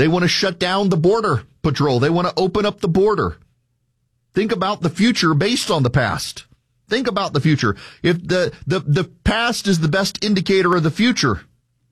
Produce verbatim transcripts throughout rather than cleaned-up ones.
They want to shut down the border patrol. They want to open up the border. Think about the future based on the past. Think about the future. If the, the, the past is the best indicator of the future.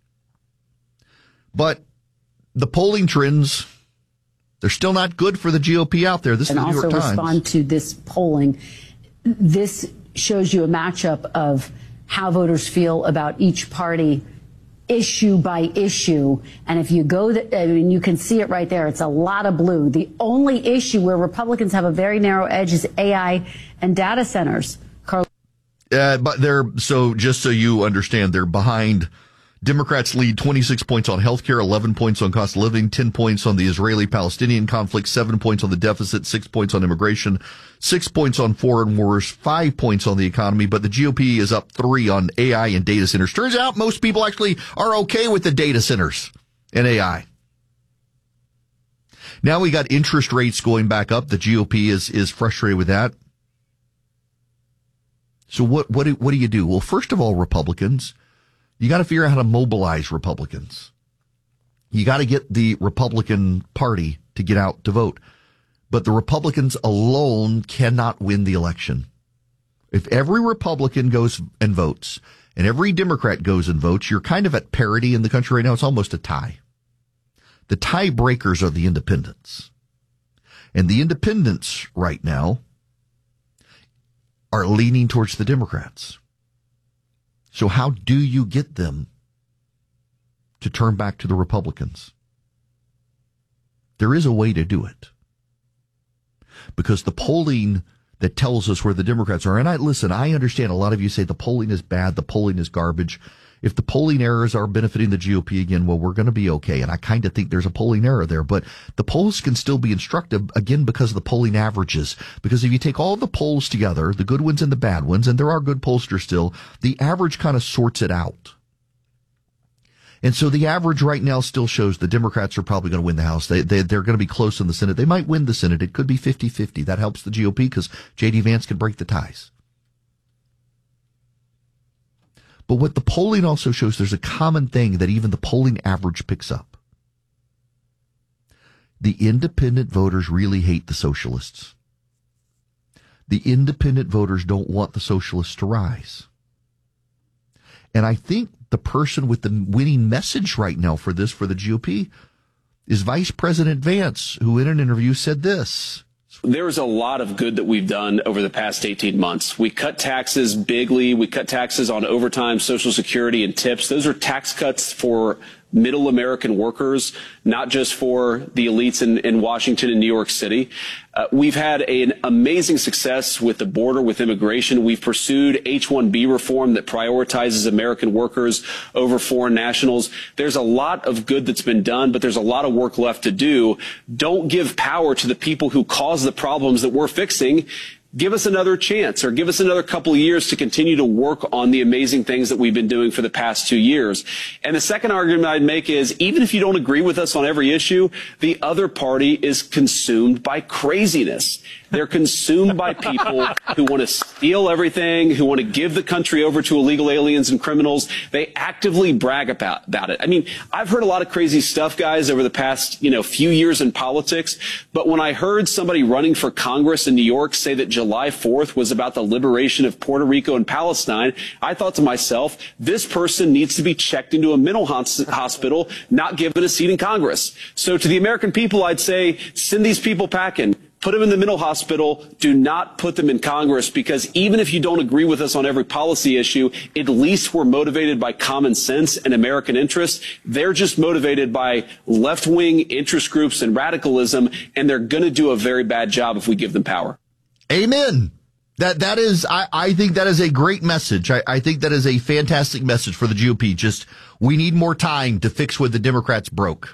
But the polling trends, they're still not good for the G O P out there. This is the New York Times. And also respond to this polling. This shows you a matchup of how voters feel about each party issue by issue. And if you go, the, I mean, you can see it right there. It's a lot of blue. The only issue where Republicans have a very narrow edge is A I and data centers. Carl- uh, but they're, so just so you understand, they're behind. Democrats lead twenty-six points on health care, eleven points on cost of living, ten points on the Israeli-Palestinian conflict, seven points on the deficit, six points on immigration, six points on foreign wars, five points on the economy. But the G O P is up three on A I and data centers. Turns out most people actually are okay with the data centers and A I. Now we got interest rates going back up. The G O P is, is frustrated with that. So what, what do, what do you do? Well, first of all, Republicans, you got to figure out how to mobilize Republicans. You got to get the Republican Party to get out to vote. But the Republicans alone cannot win the election. If every Republican goes and votes and every Democrat goes and votes, you're kind of at parity in the country right now. It's almost a tie. The tiebreakers are the independents. And the independents right now are leaning towards the Democrats. So how do you get them to turn back to the Republicans? There is a way to do it. Because the polling that tells us where the Democrats are, and I listen, I understand a lot of you say the polling is bad, the polling is garbage. If the polling errors are benefiting the G O P again, well, we're going to be okay. And I kind of think there's a polling error there, but the polls can still be instructive, again, because of the polling averages. Because if you take all the polls together, the good ones and the bad ones, and there are good pollsters still, the average kind of sorts it out. And so the average right now still shows the Democrats are probably going to win the House. They, they, they're going to be close in the Senate. They might win the Senate. It could be fifty-fifty. That helps the G O P because J D Vance can break the ties. But what the polling also shows, there's a common thing that even the polling average picks up. The independent voters really hate the socialists. The independent voters don't want the socialists to rise. And I think the person with the winning message right now for this, for the G O P, is Vice President Vance, who in an interview said this. There's a lot of good that we've done over the past eighteen months. We cut taxes bigly. We cut taxes on overtime, Social Security, and tips. Those are tax cuts for middle American workers, not just for the elites in, in Washington and New York City. Uh, we've had a, an amazing success with the border, with immigration. We've pursued H one B reform that prioritizes American workers over foreign nationals. There's a lot of good that's been done, but there's a lot of work left to do. Don't give power to the people who cause the problems that we're fixing. Give us another chance, or give us another couple of years to continue to work on the amazing things that we've been doing for the past two years. And the second argument I'd make is, even if you don't agree with us on every issue, the other party is consumed by craziness. They're consumed by people who want to steal everything, who want to give the country over to illegal aliens and criminals. They actively brag about, about it. I mean, I've heard a lot of crazy stuff, guys, over the past, you know, few years in politics. But when I heard somebody running for Congress in New York say that July fourth was about the liberation of Puerto Rico and Palestine, I thought to myself, this person needs to be checked into a mental hospital, not given a seat in Congress. So to the American people, I'd say, send these people packing. Put them in the mental hospital. Do not put them in Congress, because even if you don't agree with us on every policy issue, at least we're motivated by common sense and American interests. They're just motivated by left-wing interest groups and radicalism, and they're going to do a very bad job if we give them power. Amen. That, that is, I, I think that is a great message. I, I think that is a fantastic message for the G O P. Just, we need more time to fix what the Democrats broke.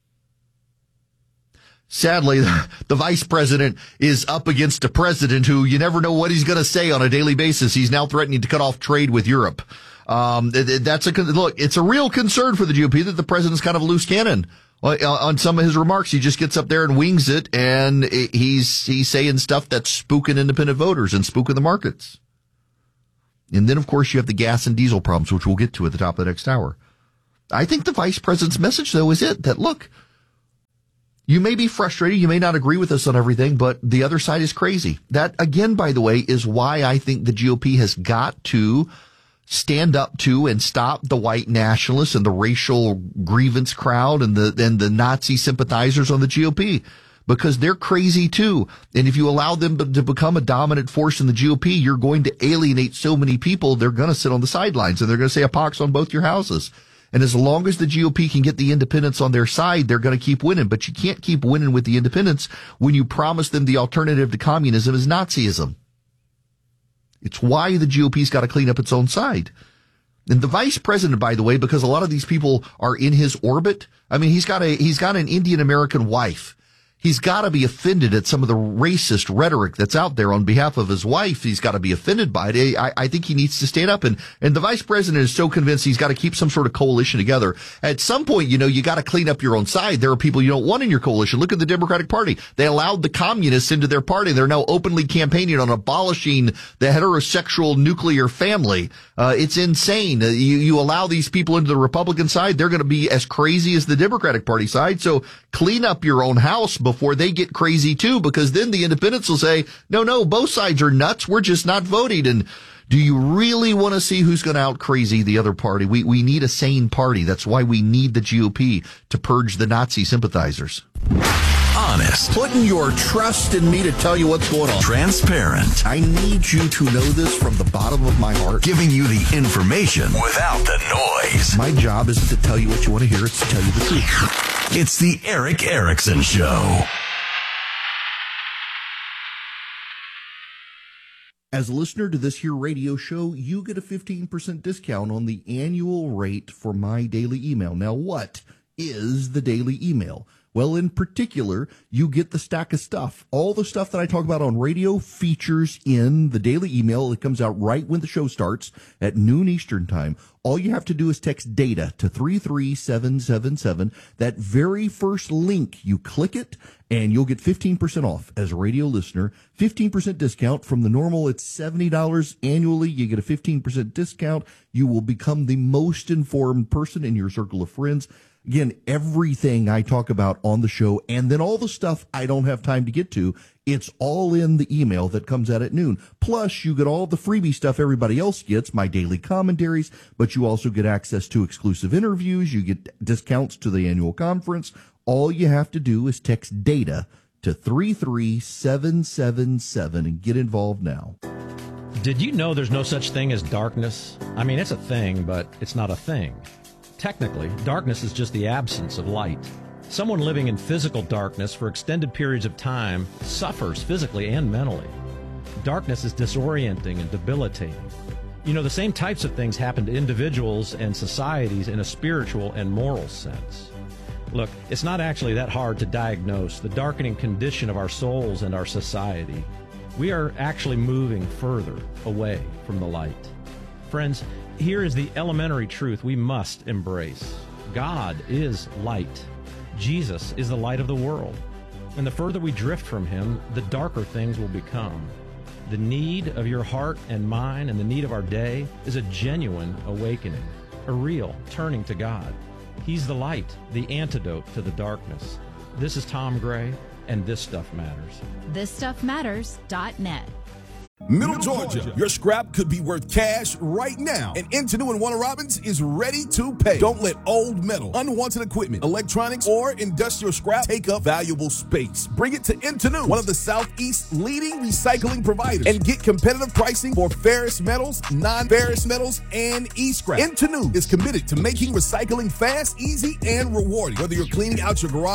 Sadly, the, the vice president is up against a president who you never know what he's going to say on a daily basis. He's now threatening to cut off trade with Europe. Um, that's a, look, it's a real concern for the G O P that the president's kind of a loose cannon. On some of his remarks, he just gets up there and wings it, and he's, he's saying stuff that's spooking independent voters and spooking the markets. And then, of course, you have the gas and diesel problems, which we'll get to at the top of the next hour. I think the vice president's message, though, is it that, look, You may be frustrated. You may not agree with us on everything, but the other side is crazy. That, again, by the way, is why I think the G O P has got to stand up to and stop the white nationalists and the racial grievance crowd and the and the Nazi sympathizers on the G O P, because they're crazy too. And if you allow them to become a dominant force in the G O P, you're going to alienate so many people. They're going to sit on the sidelines and they're going to say a pox on both your houses. And as long as the G O P can get the independents on their side, they're going to keep winning. But you can't keep winning with the independents when you promise them the alternative to communism is Nazism. It's why the G O P's got to clean up its own side. And the vice president, by the way, because a lot of these people are in his orbit. I mean, he's got a, he's got an Indian American wife. He's got to be offended at some of the racist rhetoric that's out there on behalf of his wife. He's got to be offended by it. I, I think he needs to stand up. And, and the vice president is so convinced he's got to keep some sort of coalition together. At some point, you know, you got to clean up your own side. There are people you don't want in your coalition. Look at the Democratic Party. They allowed the communists into their party. They're now openly campaigning on abolishing the heterosexual nuclear family. Uh, it's insane. Uh, you, you allow these people into the Republican side, they're going to be as crazy as the Democratic Party side. So clean up your own house before they get crazy too, because then the independents will say, no, no, both sides are nuts. We're just not voting. And do you really want to see who's going to out crazy the other party? We, we need a sane party. That's why we need the G O P to purge the Nazi sympathizers. Honest. Putting your trust in me to tell you what's going on. Transparent. I need you to know this from the bottom of my heart. Giving you the information without the noise. My job isn't to tell you what you want to hear. It's to tell you the truth. It's the Erick Erickson Show. As a listener to this here radio show, you get a fifteen percent discount on the annual rate for my daily email. Now, what is the daily email? Well, in particular, you get the stack of stuff. All the stuff that I talk about on radio features in the daily email. It comes out right when the show starts at noon Eastern time. All you have to do is text DATA to three three seven seven seven. That very first link, you click it, and you'll get fifteen percent off as a radio listener. fifteen percent discount from the normal. It's seventy dollars annually. You get a fifteen percent discount. You will become the most informed person in your circle of friends. Again, everything I talk about on the show, and then all the stuff I don't have time to get to, it's all in the email that comes out at noon. Plus, you get all the freebie stuff everybody else gets, my daily commentaries, but you also get access to exclusive interviews. You get discounts to the annual conference. All you have to do is text DATA to three three seven seven seven and get involved now. Did you know there's no such thing as darkness? I mean, it's a thing, but it's not a thing. Technically, darkness is just the absence of light. Someone living in physical darkness for extended periods of time suffers physically and mentally. Darkness is disorienting and debilitating. You know, the same types of things happen to individuals and societies in a spiritual and moral sense. Look, it's not actually that hard to diagnose the darkening condition of our souls and our society. We are actually moving further away from the light. Friends, here is the elementary truth we must embrace. God is light. Jesus is the light of the world. And the further we drift from him, the darker things will become. The need of your heart and mine and the need of our day is a genuine awakening, a real turning to God. He's the light, the antidote to the darkness. This is Tom Gray, and This Stuff Matters. this stuff matters dot net. Middle Georgia, your scrap could be worth cash right now, and Intenu and Warner Robins is ready to pay. Don't let old metal, unwanted equipment, electronics, or industrial scrap take up valuable space. Bring it to Intenu, one of the Southeast's leading recycling providers, and get competitive pricing for ferrous metals, non-ferrous metals, and e-scrap. Intenu is committed to making recycling fast, easy, and rewarding. Whether you're cleaning out your garage